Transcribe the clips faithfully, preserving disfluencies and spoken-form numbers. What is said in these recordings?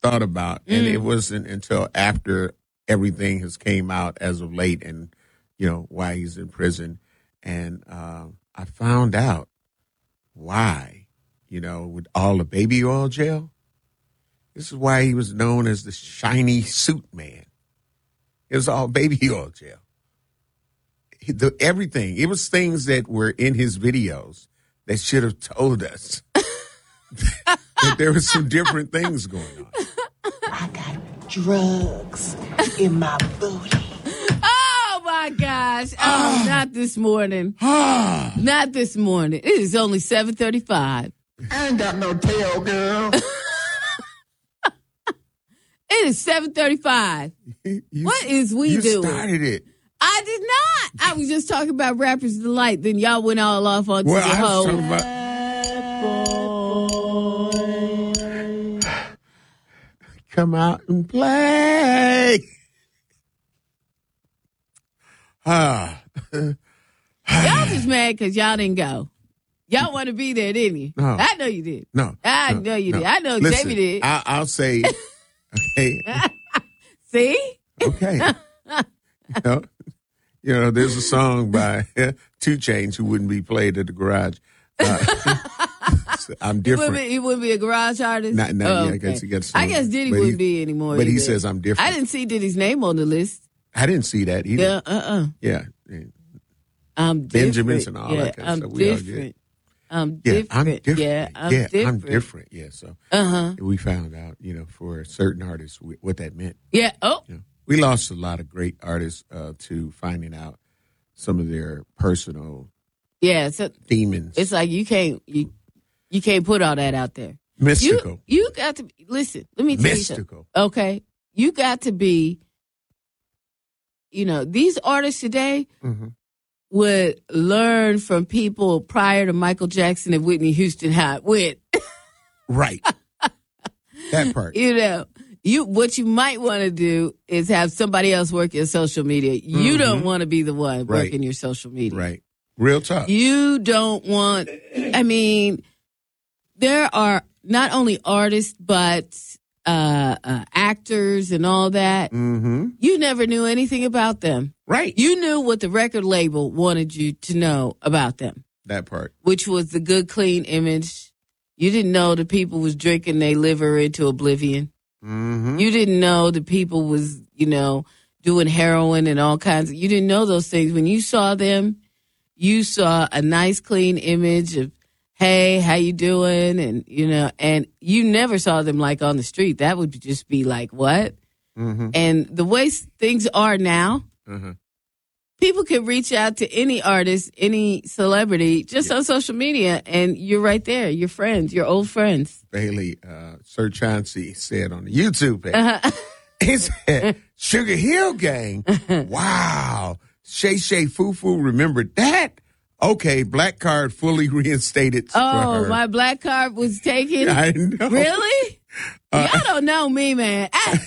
thought about, and mm. it wasn't until after everything has came out as of late, and you know why he's in prison, and uh, I found out why. You know, with all the baby oil gel, this is why he was known as the shiny suit man. It was all baby oil gel. The, everything. It was things that were in his videos that should have told us that there was some different things going on. I got drugs in my booty. Oh, my gosh. Oh, not this morning. Not this morning. It is only seven thirty-five. I ain't got no tail, girl. It is seven thirty-five. You, what is we you doing? You started it. I did not. I was just talking about Rapper's Delight. Then y'all went all off onto well, the I whole. Was about... Come out and play. Ah. Y'all just mad because y'all didn't go. Y'all want to be there, didn't you? No. I know you did. No. I no, know you no. did. I know Listen, Jamie did. I, I'll say, okay. See? Okay. You know, you know, there's a song by Two Chainz who wouldn't be played at the garage. Uh, I'm different. He wouldn't, be, he wouldn't be a garage artist? Not, not oh, yet. Okay. I guess, he got some, I guess Diddy wouldn't he, be anymore. But either. he says I'm different. I didn't see Diddy's name on the list. I didn't see that either. Yeah, uh-uh. Yeah. I'm Benjamins different. and all yeah, that kind of I'm stuff. We different. all did. I'm yeah, different. I'm different. Yeah, I'm yeah, different. I'm different. Yeah, so uh-huh. we found out, you know, for certain artists what that meant. Yeah. Oh. You know, we lost a lot of great artists uh, to finding out some of their personal yeah so demons. It's like you can't you you can't put all that out there. Mystical. You, you got to listen. Let me tell Mystical. you something. Okay, you got to be. You know, these artists today mm-hmm. would learn from people prior to Michael Jackson and Whitney Houston how it went. Right. That part. You know, you what you might want to do is have somebody else work your social media. You mm-hmm. don't want to be the one right. working your social media. Right. Real talk. You don't want, I mean, there are not only artists, but uh, uh, actors and all that. Mm-hmm. You never knew anything about them. Right. You knew what the record label wanted you to know about them. That part. Which was the good, clean image. You didn't know the people was drinking their liver into oblivion. Mm-hmm. You didn't know the people was, you know, doing heroin and all kinds of, you didn't know those things. When you saw them, you saw a nice, clean image of, hey, how you doing? And, you know, and you never saw them like on the street. That would just be like, what? Mm-hmm. And the way things are now, mm-hmm. people can reach out to any artist, any celebrity, just yeah. on social media, and you're right there. You're friends. You're old friends. Bailey, uh, Sir Chauncey said on the YouTube page, uh-huh. he said, Sugar Hill Gang, wow. Shay Shay Foo Foo remembered that? Okay, black card fully reinstated. Oh, my black card was taken? I know. Really? Uh, Y'all don't know me, man. I,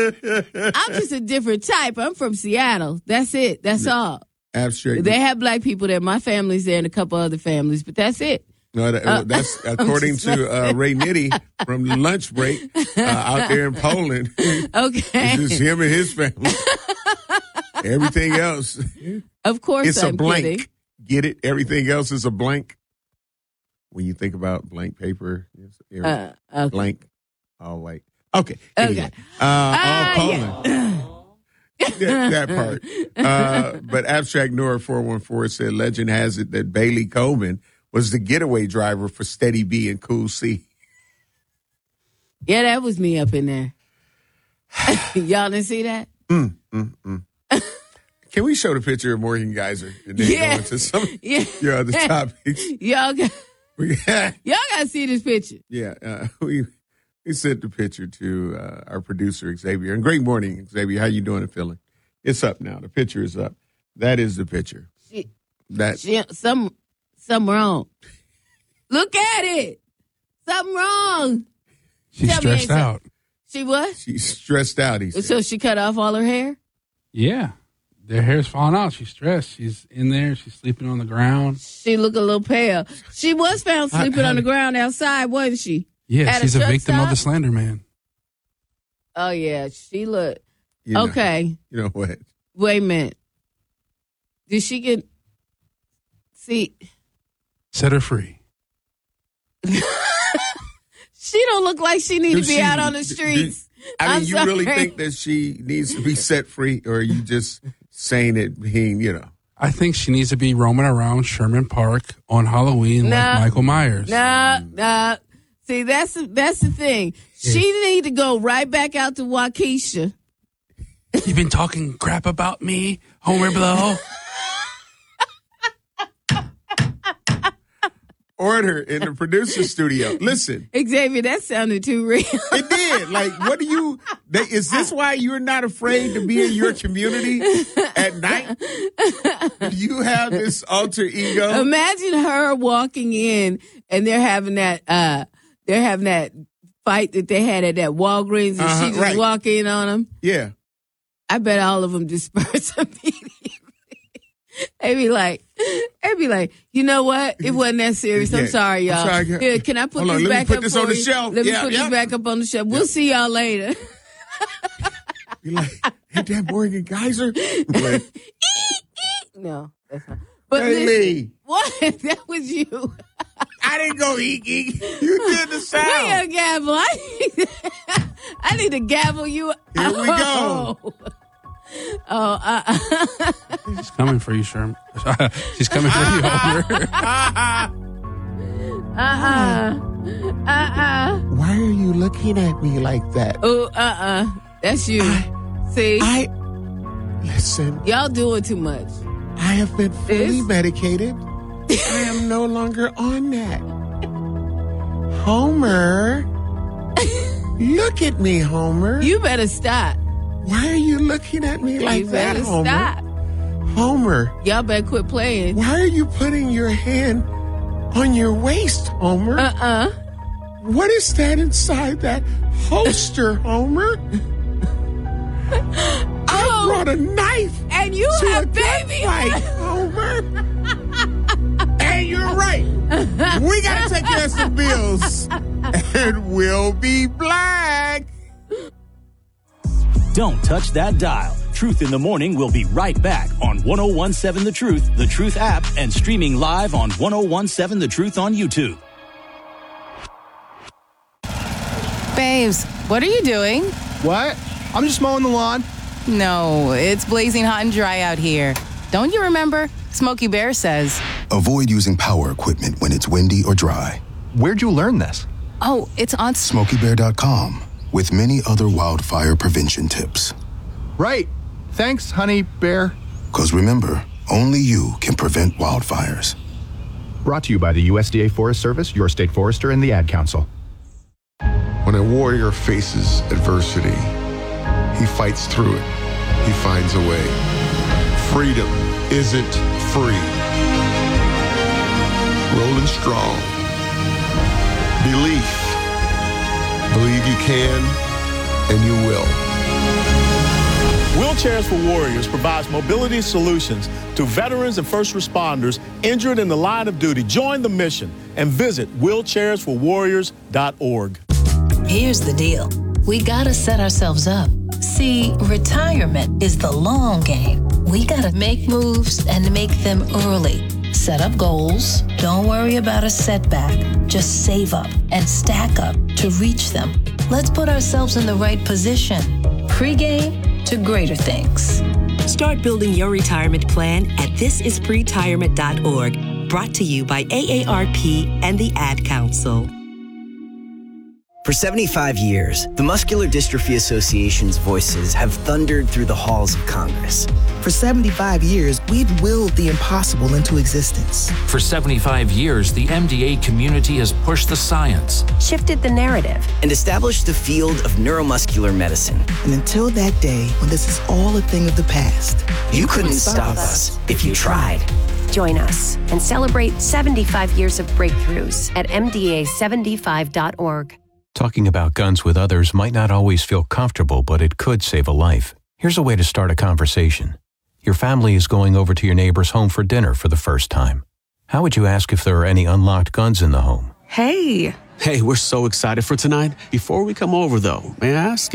I'm just a different type. I'm from Seattle. That's it. That's all. Abstract. They have black people there. My family's there and a couple other families, but that's it. No, that, uh, that's according to uh, Ray Nitty from the lunch break uh, out there in Poland. Okay. It's just him and his family. Everything else. Of course, it's I'm a blank. kidding. Get it? Everything else is a blank. When you think about blank paper, it's uh, okay. blank, all white. Okay. Okay. Anyway, uh, all uh, Poland. Yeah. that, that part. Uh, but Abstract Nora four one four said, legend has it that Bailey Coleman was the getaway driver for Steady B and Cool C. Yeah, that was me up in there. Y'all didn't see that? Mm, mm, mm. Can we show the picture of Morgan Geyser and then yeah. go into some of yeah. your other topics? Y'all got, we, y'all got to see this picture. Yeah, uh, we we sent the picture to uh, our producer, Xavier. And great morning, Xavier. How you doing and feeling? It's up now. The picture is up. That is the picture. She, that she, some, something wrong. Look at it. Something wrong. She's Tell stressed out. She what? She's stressed out, he said. So she cut off all her hair? Yeah. Their hair's falling out. She's stressed. She's in there. She's sleeping on the ground. She look a little pale. She was found sleeping I, I, on the ground outside, wasn't she? Yeah, At she's a, a victim stop? of the Slender Man. Oh, yeah. She looked. You know, Okay. You know what? Wait a minute. Did she get. See. Set her free. She don't look like she need Do to be she- out on the do- streets. I mean, I'm you really sorry. think that she needs to be set free, or are you just saying it being, you know? I think she needs to be roaming around Sherman Park on Halloween Nah. like Michael Myers. Nah, nah. See, that's the, that's the thing. She need to go right back out to Waukesha. You've been talking crap about me, Homer Blow. Order in the producer studio. Listen, Xavier, that sounded too real. it did. Like, what do you? They, is this why you're not afraid to be in your community at night? Do you have this alter ego? Imagine her walking in and they're having that uh they're having that fight that they had at that Walgreens and Uh-huh, she just right. walk in on them. Yeah. I bet all of them disperse immediately. They be like, they be like, you know what? It wasn't that serious. I'm Yeah. sorry, I'm y'all. sorry. Here, can I put Hold on, this let me back put up this for on the you? shelf. Let me Yeah, put yeah. this back up on the shelf. We'll see y'all later. You're like, ain't that Morgan Geyser? Like, No, that's not. But hey, listen, Lee, what? That was you. I didn't go eek eek. You did the Wait sound. a gavel. I need, I need to gavel you. Here we go. Oh, oh uh, uh, She's coming for you, Sherman. She's coming for you, Homer. uh-uh. Uh-uh. Why are you looking at me like that? Oh, uh-uh. That's you. See? I listen. Y'all doing too much. I have been fully This? medicated. I am no longer on that. Homer, look at me, Homer. You better stop. Why are you looking at me like you that, better Homer? stop. Homer, Y'all better quit playing. why are you putting your hand on your waist, Homer? Uh-uh. What is that inside that holster, Homer? I Oh. brought a knife And you to a have baby. gunfight, Homer. And you're right. We gotta take care of some bills, and we'll be black. Don't touch that dial. Truth in the Morning will be right back on ten seventeen The Truth, The Truth app, and streaming live on ten seventeen The Truth on YouTube. Babes, what are you doing? What? I'm just mowing the lawn. No, it's blazing hot and dry out here. Don't you remember? Smokey Bear says. Avoid using power equipment when it's windy or dry. Where'd you learn this? Oh, it's on. Smokey Bear dot com with many other wildfire prevention tips. Right. Thanks, honey bear. Because remember, only you can prevent wildfires. Brought to you by the U S D A Forest Service, your state forester, and the Ad Council. When a warrior faces adversity, he fights through it. He finds a way. Freedom isn't free. Rolling strong. Belief. Believe you can, and you will. Wheelchairs for Warriors provides mobility solutions to veterans and first responders injured in the line of duty. Join the mission and visit wheelchairs for warriors dot org. Here's the deal. We gotta set ourselves up. See, retirement is the long game. We gotta make moves and make them early. Set up goals. Don't worry about a setback. Just save up and stack up to reach them. Let's put ourselves in the right position. Pre-game to greater things. Start building your retirement plan at this is pretirement dot org. Brought to you by A A R P and the Ad Council. For seventy-five years, the Muscular Dystrophy Association's voices have thundered through the halls of Congress. For seventy-five years, we've willed the impossible into existence. For seventy-five years, the M D A community has pushed the science, shifted the narrative, and established the field of neuromuscular medicine. And until that day, when this is all a thing of the past, you, you couldn't, couldn't stop us if you tried. Join us and celebrate seventy-five years of breakthroughs at M D A seventy-five dot org. Talking about guns with others might not always feel comfortable, but it could save a life. Here's a way to start a conversation. Your family is going over to your neighbor's home for dinner for the first time. How would you ask if there are any unlocked guns in the home? Hey. Hey, we're so excited for tonight. Before we come over, though, may I ask